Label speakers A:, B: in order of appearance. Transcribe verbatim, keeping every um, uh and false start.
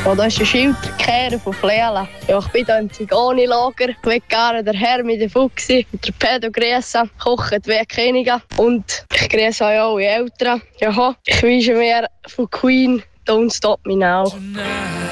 A: Oh, da ist ein Schild «Kehren von Fleelen». Ja, ich bin hier im Zigoni-Lager. Ich will gerne der Herr mit der Fuchsi und der Pedro grüßen, kochen wie Könige. Und ich grüße auch alle Eltern. Ja, ich wünsche mir von Queen «Don't Stop Me Now».